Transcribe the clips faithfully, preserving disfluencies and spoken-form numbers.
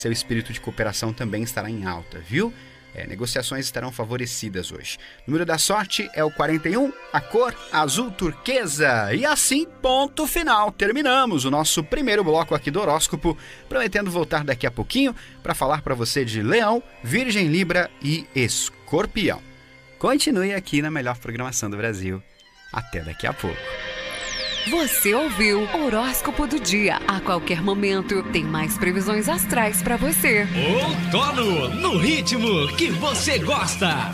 seu espírito de cooperação também estará em alta, viu? É, negociações estarão favorecidas hoje. O número da sorte é o quarenta e um, a cor azul turquesa. E assim, ponto final. Terminamos o nosso primeiro bloco aqui do horóscopo, prometendo voltar daqui a pouquinho para falar para você de Leão, Virgem, Libra e Escorpião. Continue aqui na melhor programação do Brasil. Até daqui a pouco. Você ouviu o Horóscopo do Dia. A qualquer momento tem mais previsões astrais para você. Outono, no ritmo que você gosta.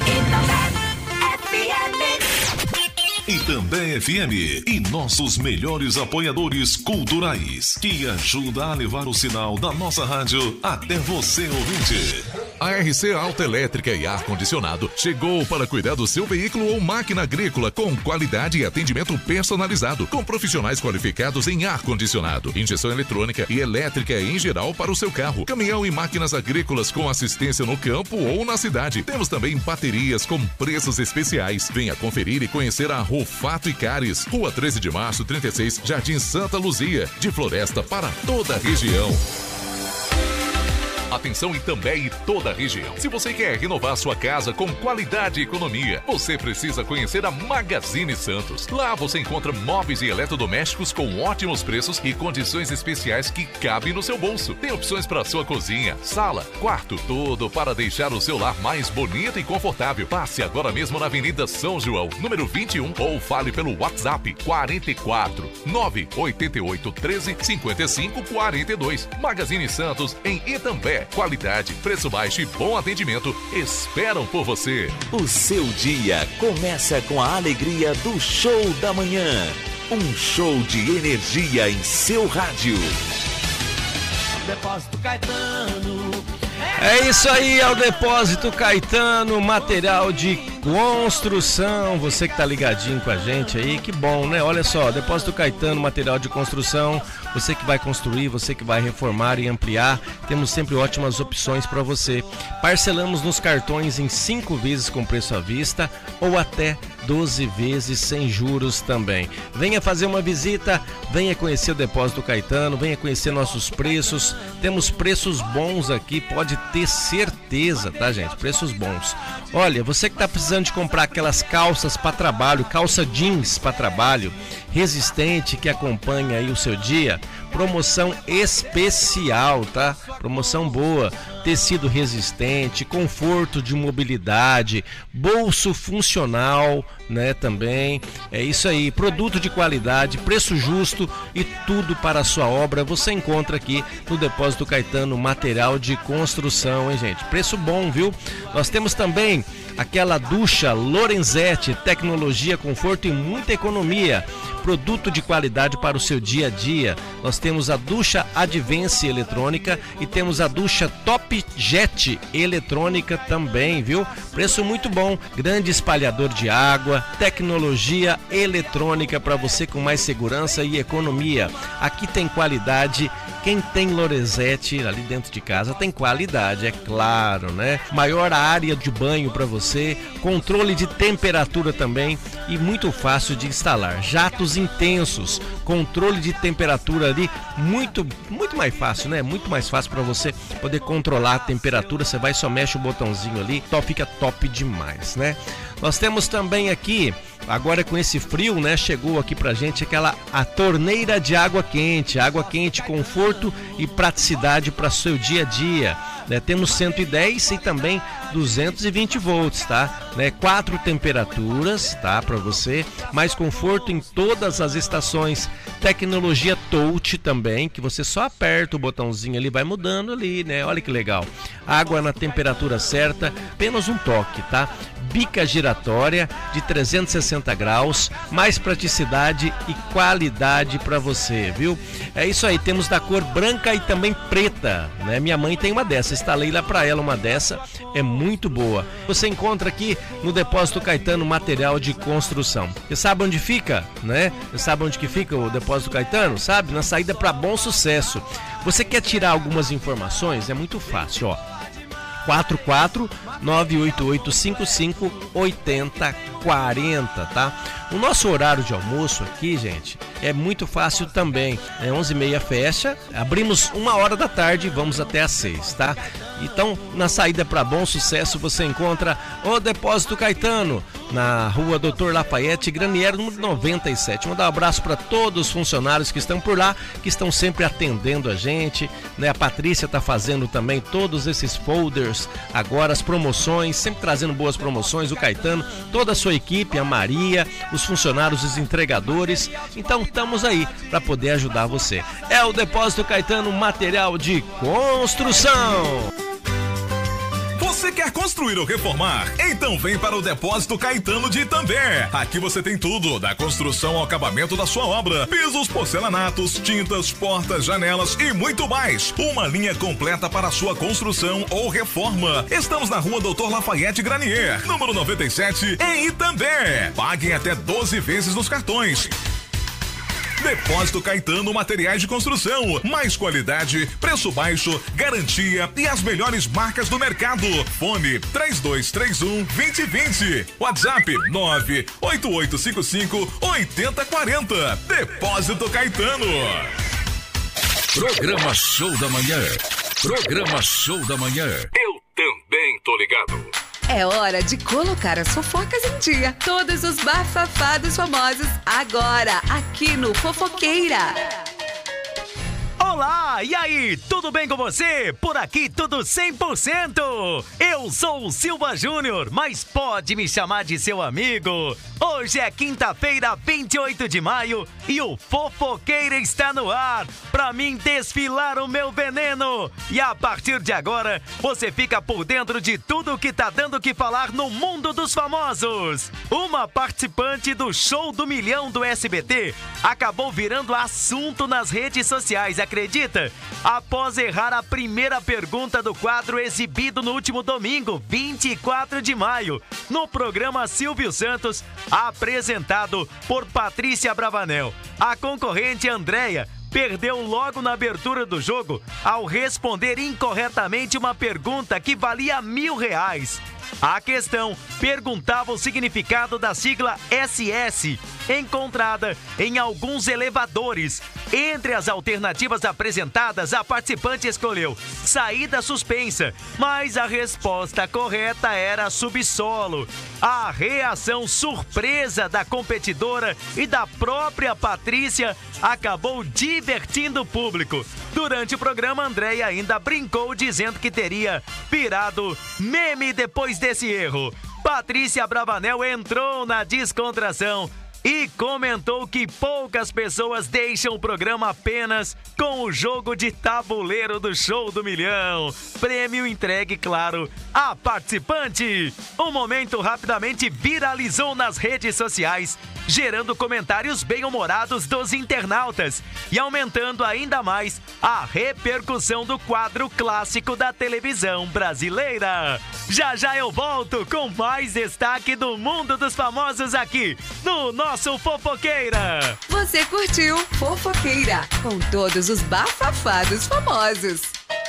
Itambé F M e nossos melhores apoiadores culturais, que ajuda a levar o sinal da nossa rádio até você, ouvinte. A R C Autoelétrica e Ar-Condicionado chegou para cuidar do seu veículo ou máquina agrícola com qualidade e atendimento personalizado, com profissionais qualificados em ar-condicionado, injeção eletrônica e elétrica em geral para o seu carro, caminhão e máquinas agrícolas com assistência no campo ou na cidade. Temos também baterias com preços especiais. Venha conferir e conhecer a Rufato e Cares, Rua treze de março, trinta e seis, Jardim Santa Luzia, de Floresta para toda a região. Atenção Itambé e toda a região. Se você quer renovar sua casa com qualidade e economia, você precisa conhecer a Magazine Santos. Lá você encontra móveis e eletrodomésticos com ótimos preços e condições especiais que cabem no seu bolso. Tem opções para sua cozinha, sala, quarto, tudo para deixar o seu lar mais bonito e confortável. Passe agora mesmo na Avenida São João, número vinte e um, ou fale pelo WhatsApp quarenta e quatro, nove oito oito, treze, cinquenta e cinco, quarenta e dois. Magazine Santos em Itambé. Qualidade, preço baixo e bom atendimento esperam por você. O seu dia começa com a alegria do Show da Manhã. Um show de energia em seu rádio. Depósito Caetano. É isso aí, é o Depósito Caetano, material de construção. Você que tá ligadinho com a gente aí, que bom, né? Olha só, Depósito Caetano, material de construção. Você que vai construir, você que vai reformar e ampliar, temos sempre ótimas opções para você. Parcelamos nos cartões em cinco vezes com preço à vista ou até doze vezes sem juros também. Venha fazer uma visita, venha conhecer o Depósito Caetano, venha conhecer nossos preços. Temos preços bons aqui, pode ter certeza, tá, gente? Preços bons. Olha, você que está precisando de comprar aquelas calças para trabalho, calça jeans para trabalho, resistente, que acompanha aí o seu dia, promoção especial, tá? Promoção boa, tecido resistente, conforto de mobilidade, bolso funcional, né, também. É isso aí, produto de qualidade, preço justo e tudo para a sua obra você encontra aqui no Depósito Caetano, material de construção, hein, gente? Preço bom, viu? Nós temos também aquela ducha Lorenzetti, tecnologia, conforto e muita economia. Produto de qualidade para o seu dia a dia. Nós temos a ducha Advance eletrônica e temos a ducha Top Jet eletrônica também, viu? Preço muito bom, grande espalhador de água, tecnologia eletrônica para você com mais segurança e economia. Aqui tem qualidade. Quem tem Lorenzetti ali dentro de casa tem qualidade, é claro, né? Maior área de banho para você, controle de temperatura também e muito fácil de instalar. Jatos intensos, controle de temperatura ali, muito, muito mais fácil, né? Muito mais fácil para você poder controlar a temperatura. Você vai, só mexe o botãozinho ali, top, fica top demais, né? Nós temos também aqui, agora com esse frio, né, chegou aqui pra gente aquela a torneira de água quente, água quente, conforto e praticidade para seu dia a dia, né? Temos cento e dez e também duzentos e vinte volts, tá? Né? Quatro temperaturas, tá? Para você, mais conforto em todas as estações, tecnologia touch também, que você só aperta o botãozinho ali, vai mudando ali, né? Olha que legal. Água na temperatura certa, apenas um toque, tá? Bica giratória de trezentos e sessenta graus, mais praticidade e qualidade para você, viu? É isso aí, temos da cor branca e também preta, né? Minha mãe tem uma dessa, instalei lá para ela uma dessa, é muito boa. Você encontra aqui no Depósito Caetano, material de construção. Você sabe onde fica, né? Você sabe onde que fica o Depósito Caetano? Sabe? Na saída para Bom Sucesso. Você quer tirar algumas informações? É muito fácil, ó. quatro quatro nove oito oito cinco cinco oito zero quatro zero, tá? O nosso horário de almoço aqui, gente, é muito fácil também. É onze e meia fecha, abrimos uma hora da tarde e vamos até às seis, tá? Então, na saída para Bom Sucesso, você encontra o Depósito Caetano, na rua Doutor Lafayette Granier, número noventa e sete. Mandar um abraço para todos os funcionários que estão por lá, que estão sempre atendendo a gente, né? A Patrícia está fazendo também todos esses folders, agora as promoções, sempre trazendo boas promoções, o Caetano, toda a sua equipe, a Maria, os funcionários, os entregadores. Então estamos aí para poder ajudar você. É o Depósito Caetano, material de construção. Você quer construir ou reformar? Então vem para o Depósito Caetano de Itambé. Aqui você tem tudo, da construção ao acabamento da sua obra. Pisos, porcelanatos, tintas, portas, janelas e muito mais. Uma linha completa para a sua construção ou reforma. Estamos na rua Doutor Lafayette Granier, número noventa e sete, em Itambé. Paguem até doze vezes nos cartões. Depósito Caetano, materiais de construção, mais qualidade, preço baixo, garantia e as melhores marcas do mercado. Fone três dois três um, dois zero dois zero. WhatsApp nove oito oito cinco cinco oito zero quatro zero. Depósito Caetano. Programa Show da Manhã. Programa Show da Manhã. Eu também tô ligado. É hora de colocar as fofocas em dia. Todos os bafafados famosos agora, aqui no Fofoqueira. Olá, e aí, tudo bem com você? Por aqui tudo cem por cento. Eu sou o Silva Júnior, mas pode me chamar de seu amigo. Hoje é quinta-feira, vinte e oito de maio, e o Fofoqueira está no ar para mim desfilar o meu veneno. E a partir de agora, você fica por dentro de tudo que tá dando o que falar no mundo dos famosos. Uma participante do Show do Milhão do S B T acabou virando assunto nas redes sociais, acredita? Após errar a primeira pergunta do quadro exibido no último domingo, vinte e quatro de maio, no programa Silvio Santos, apresentado por Patrícia Bravanel. A concorrente Andréia perdeu logo na abertura do jogo ao responder incorretamente uma pergunta que valia mil reais. A questão perguntava o significado da sigla S S, encontrada em alguns elevadores. Entre as alternativas apresentadas, a participante escolheu saída suspensa, mas a resposta correta era subsolo. A reação surpresa da competidora e da própria Patrícia acabou divertindo o público. Durante o programa, Andréia ainda brincou dizendo que teria virado meme depois desse erro. Patrícia Bravanel entrou na descontração e comentou que poucas pessoas deixam o programa apenas com o jogo de tabuleiro do Show do Milhão. Prêmio entregue, claro, à participante. O momento rapidamente viralizou nas redes sociais, gerando comentários bem-humorados dos internautas e aumentando ainda mais a repercussão do quadro clássico da televisão brasileira. Já já eu volto com mais destaque do mundo dos famosos aqui no nosso Fofoqueira. Você curtiu Fofoqueira, com todos os bafafados famosos.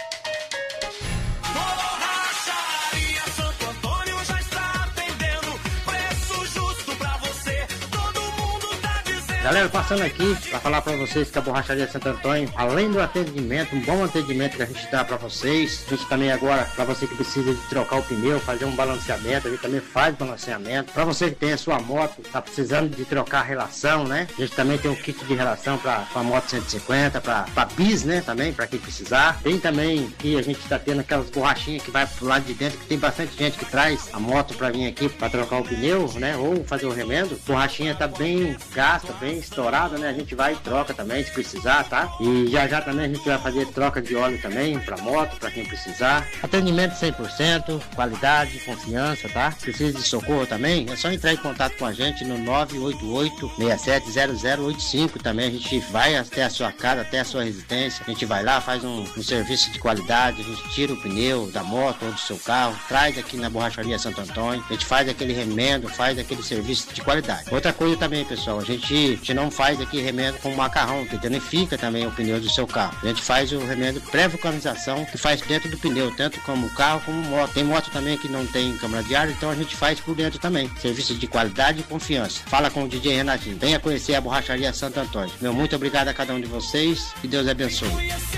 Galera, passando aqui para falar para vocês que a Borracharia Santo Antônio, além do atendimento, um bom atendimento que a gente dá para vocês, a gente também agora, para você que precisa de trocar o pneu, fazer um balanceamento, a gente também faz balanceamento. Para você que tem a sua moto, tá precisando de trocar a relação, né? A gente também tem um kit de relação para a moto cento e cinquenta, para bis, né? Também, para quem precisar. Tem também que a gente tá tendo aquelas borrachinhas que vai pro lado de dentro, que tem bastante gente que traz a moto para vir aqui para trocar o pneu, né? Ou fazer o remendo. A borrachinha tá bem gasta, bem estourada, né? A gente vai e troca também se precisar, tá? E já já também a gente vai fazer troca de óleo também pra moto, pra quem precisar. Atendimento cem por cento, qualidade, confiança, tá? Precisa de socorro também? É só entrar em contato com a gente no nove oito oito, seis sete zero zero oito cinco também. A gente vai até a sua casa, até a sua residência. A gente vai lá, faz um, um serviço de qualidade, a gente tira o pneu da moto ou do seu carro, traz aqui na Borracharia Santo Antônio. A gente faz aquele remendo, faz aquele serviço de qualidade. Outra coisa também, pessoal, a gente gente não faz aqui remendo com macarrão, que danifica também o pneu do seu carro. A gente faz o remendo pré-vulcanização, que faz dentro do pneu, tanto como carro como moto. Tem moto também que não tem câmara de ar, então a gente faz por dentro também. Serviço de qualidade e confiança. Fala com o D J Renatinho. Venha conhecer a Borracharia Santo Antônio. Meu muito obrigado a cada um de vocês. Que Deus abençoe.